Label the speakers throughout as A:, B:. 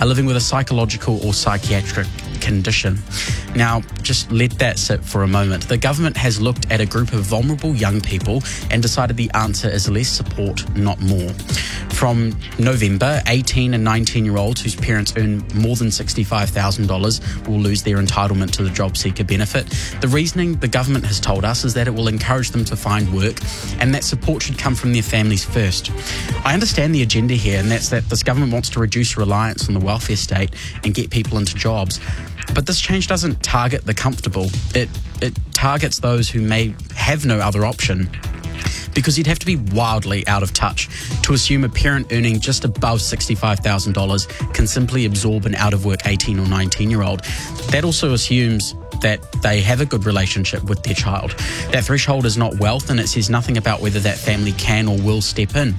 A: are living with a psychological or psychiatric condition. Now, just let that sit for a moment. The government has looked at a group of vulnerable young people and decided the answer is less support, not more. From November, 18 and 19-year-olds whose parents earn more than $65,000 will lose their entitlement to the job seeker benefit. The reasoning the government has told us is that it will encourage them to find work and that support should come from their families first. I understand the agenda here, and that's that this government wants to reduce reliance on the welfare state and get people into jobs. But this change doesn't target the comfortable. It targets those who may have no other option. Because you'd have to be wildly out of touch to assume a parent earning just above $65,000 can simply absorb an out-of-work 18 or 19-year-old. That also assumes that they have a good relationship with their child. That threshold is not wealth, and it says nothing about whether that family can or will step in.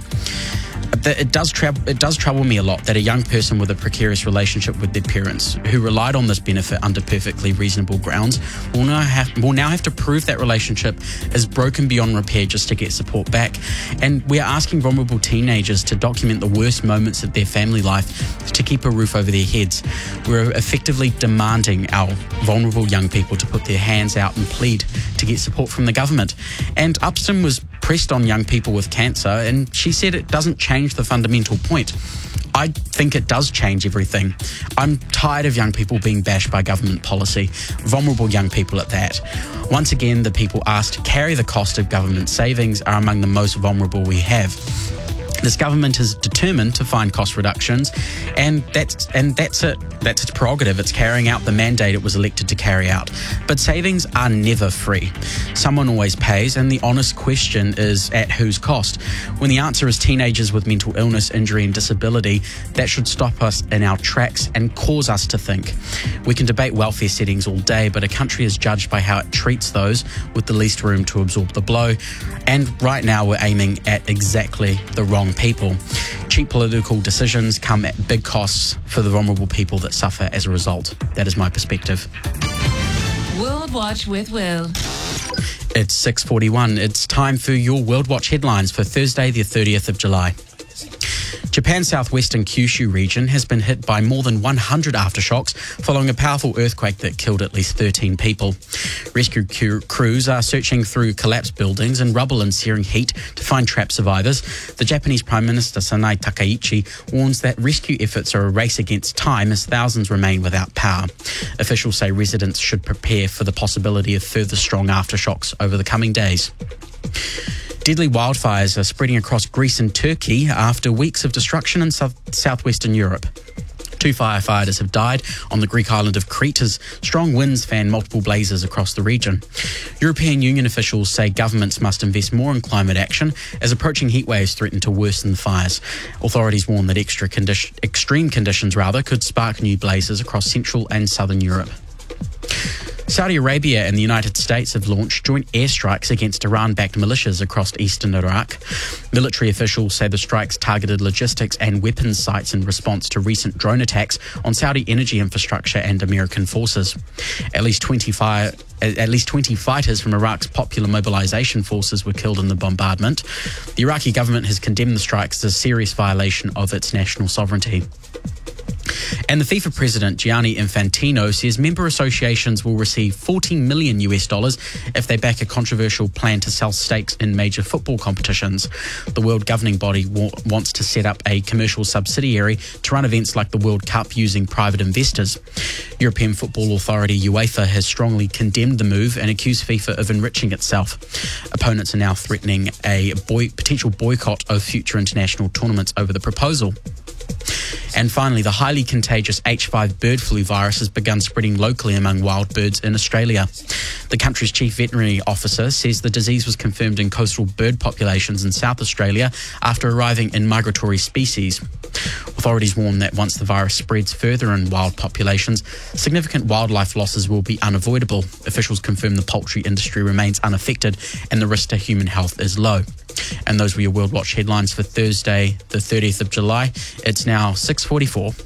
A: It does trouble me a lot that a young person with a precarious relationship with their parents who relied on this benefit under perfectly reasonable grounds will now have to prove that relationship is broken beyond repair just to get support back. And we are asking vulnerable teenagers to document the worst moments of their family life to keep a roof over their heads. We're effectively demanding our vulnerable young people to put their hands out and plead to get support from the government. And Upston was pressed on young people with cancer, and she said it doesn't change the fundamental point. I think it does change everything. I'm tired of young people being bashed by government policy, vulnerable young people at that. Once again, the people asked to carry the cost of government savings are among the most vulnerable we have. This government is determined to find cost reductions, and that's it. That's its prerogative. It's carrying out the mandate it was elected to carry out. But savings are never free. Someone always pays, and the honest question is at whose cost? When the answer is teenagers with mental illness, injury and disability, that should stop us in our tracks and cause us to think. We can debate welfare settings all day, but a country is judged by how it treats those with the least room to absorb the blow. And right now we're aiming at exactly the wrong people. Cheap political decisions come at big costs for the vulnerable people that suffer as a result. That is my perspective.
B: World Watch with Will.
A: It's 6:41. It's time for your World Watch headlines for Thursday, the 30th of July. Japan's southwestern Kyushu region has been hit by more than 100 aftershocks following a powerful earthquake that killed at least 13 people. Rescue crews are searching through collapsed buildings and rubble and searing heat to find trapped survivors. The Japanese Prime Minister Sanae Takaichi warns that rescue efforts are a race against time as thousands remain without power. Officials say residents should prepare for the possibility of further strong aftershocks over the coming days. Deadly wildfires are spreading across Greece and Turkey after weeks of destruction in southwestern Europe. 2 firefighters have died on the Greek island of Crete as strong winds fan multiple blazes across the region. European Union officials say governments must invest more in climate action as approaching heatwaves threaten to worsen the fires. Authorities warn that extreme conditions could spark new blazes across Central and Southern Europe. Saudi Arabia and the United States have launched joint airstrikes against Iran-backed militias across eastern Iraq. Military officials say the strikes targeted logistics and weapons sites in response to recent drone attacks on Saudi energy infrastructure and American forces. At least 20 fighters from Iraq's Popular Mobilization Forces were killed in the bombardment. The Iraqi government has condemned the strikes as a serious violation of its national sovereignty. And the FIFA president, Gianni Infantino, says member associations will receive $14 million if they back a controversial plan to sell stakes in major football competitions. The world governing body wants to set up a commercial subsidiary to run events like the World Cup using private investors. European Football Authority UEFA has strongly condemned the move and accused FIFA of enriching itself. Opponents are now threatening a potential boycott of future international tournaments over the proposal. And finally, the highly contagious H5 bird flu virus has begun spreading locally among wild birds in Australia. The country's chief veterinary officer says the disease was confirmed in coastal bird populations in South Australia after arriving in migratory species. Authorities warn that once the virus spreads further in wild populations, significant wildlife losses will be unavoidable. Officials confirm the poultry industry remains unaffected and the risk to human health is low. And those were your World Watch headlines for Thursday, the 30th of July. It's now 6:44.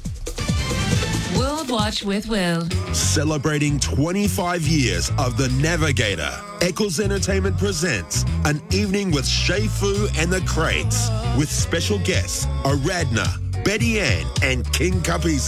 B: World Watch with Will.
C: Celebrating 25 years of The Navigator, Eccles Entertainment presents an evening with Shay Fu and the Crates, with special guests Aradna, Betty Ann, and King Kapisa.